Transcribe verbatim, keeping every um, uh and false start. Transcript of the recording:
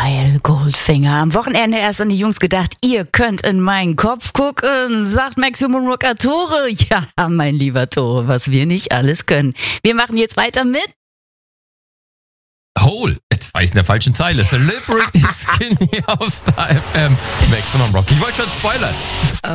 Geil, Goldfinger. Am Wochenende erst an die Jungs gedacht, ihr könnt in meinen Kopf gucken, sagt Maximum Rocker Tore. Ja, mein lieber Tore, was wir nicht alles können. Wir machen jetzt weiter mit Hole. Jetzt war ich in der falschen Zeile. Celebrity Skinny auf Star F M. Maximum Rock. Ich wollte schon spoilern.